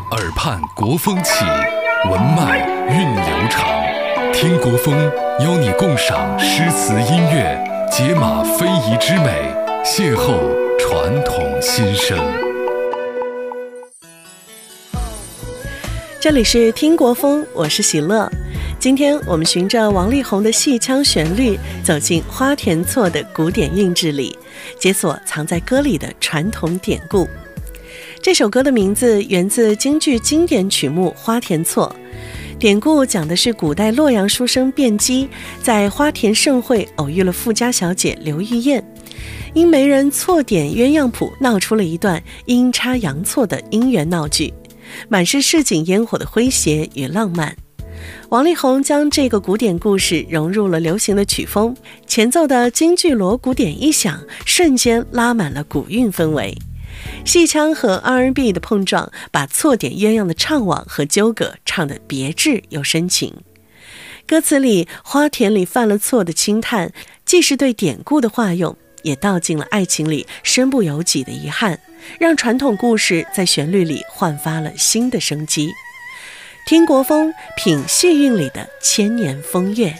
耳畔国风起，文脉韵流长。听国风，邀你共赏诗词音乐，解码非遗之美，邂逅传统新生。 这里是听国风，我是喜乐。今天我们循着王力宏的戏腔旋律，走进花田错的古典韵致里，解锁藏在歌里的传统典故。这首歌的名字源自京剧经典曲目《花田错》，典故讲的是古代洛阳书生卞基在花田盛会偶遇了富家小姐刘玉燕，因媒人错点鸳鸯谱，闹出了一段阴差阳错的姻缘闹剧，满是市井烟火的诙谐与浪漫。王力宏将这个古典故事融入了流行的曲风，前奏的京剧锣鼓点一响，瞬间拉满了古韵氛围。戏腔和 R&B 的碰撞，把错点鸳鸯的怅惘和纠葛唱得别致又深情。歌词里花田里犯了错的轻叹，既是对典故的化用，也道尽了爱情里身不由己的遗憾，让传统故事在旋律里焕发了新的生机。听国风，品戏韵里的千年风月。